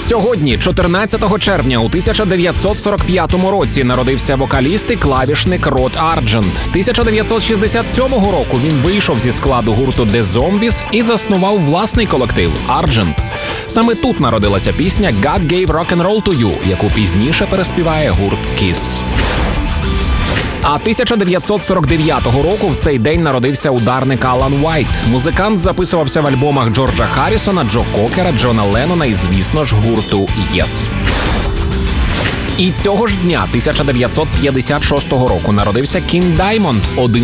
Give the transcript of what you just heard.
Сьогодні, 14 червня у 1945 році, народився вокаліст і клавішник Род Арджент. 1967 року він вийшов зі складу гурту The Zombies і заснував власний колектив Argent. Саме тут народилася пісня «God Gave Rock and Roll to You», яку пізніше переспіває гурт Kiss. А 1949 року в цей день народився ударник Алан Уайт. Музикант записувався в альбомах Джорджа Харрісона, Джо Кокера, Джона Леннона і, звісно ж, гурту Yes. І цього ж дня, 1956 року, народився Кінг Даймонд, один